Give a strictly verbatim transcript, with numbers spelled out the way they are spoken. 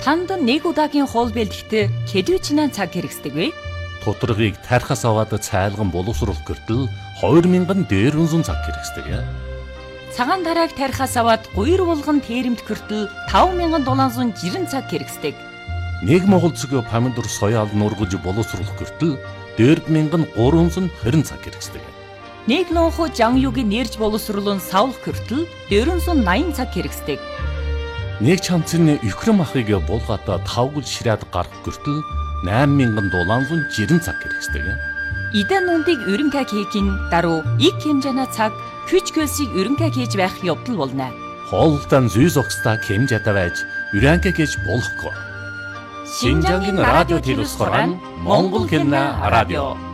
Танд нэг удаагийн хоол бэлтгэхдээ хэдвэчнээ цаг хэрэгсдэг вэ? Тутаргыг тархас аваад цайлган боловсруулах гэртэл хоёр мянган дээрвэн цаг хэрэгсдэг. Цагаан тарааг тархас аваад гуйр булган тээремд гэртэл таван мянган долоон зуун жирэн цаг хэрэгсдэг. Нэг монгол цэгийн помидор соёал нургаж боловсруулах гэртэл дөрв мянган гурван зуун хорин цаг хэрэгсдэг. Нэг нууху жанюугийн нэрж боловсруулан савлах гэртэл дөрвөн зуун наян цаг хэрэгсдэг. Нэг чамцны өхрөм ахыг булгаата тавгал ширээд гарах гэртэл найман мянган долоон зуун жирэн цаг хэрэгсдэг. Идэн нүндийг өрөнгө хийхин даруй их хэмжээний цаг хүч хөлсийг өрөнгө хийж байх явдал болно. Хоолтон зүй зогсдоо хэмжээтэй байж өрөнгө хийж болохгүй. Шинжангийн радио телевизээр Монгол хэмнэ радио